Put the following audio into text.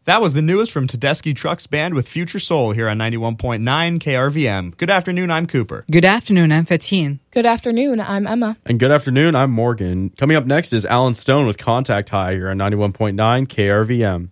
That was the newest from Tedeschi Trucks Band with Future Soul here on 91.9 KRVM. Good afternoon, I'm Cooper. Good afternoon, I'm Fatine. Good afternoon, I'm Emma. And good afternoon, I'm Morgan. Coming up next is Alan Stone with Contact High here on 91.9 KRVM.